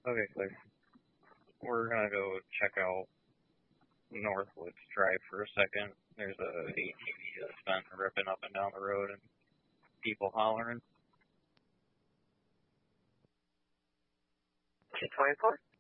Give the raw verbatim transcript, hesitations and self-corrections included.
Okay, Claire. We're gonna go check out Northwoods Drive for a second. There's a A T V that's been ripping up and down the road and people hollering. two twenty-four?